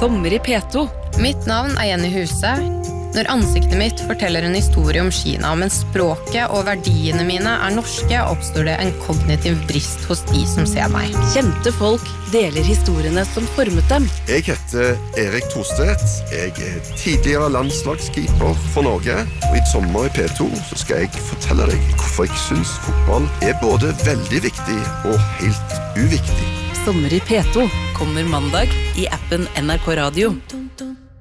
Sommer I P2. Mitt navn Jenny Huse. Når ansiktet mitt forteller en historie om Kina, men språket og verdiene mine norske, oppstår det en kognitiv brist hos de som ser meg. Kjente folk deler historiene som formet dem. Jeg heter Erik Thorstedt. Jeg tidligere landslagskeeper for Norge. Og I sommer I P2 så skal jeg fortelle deg hvorfor jeg synes fotball både veldig viktig og helt uviktig. Sommer I P2 kommer mandag I appen NRK Radio.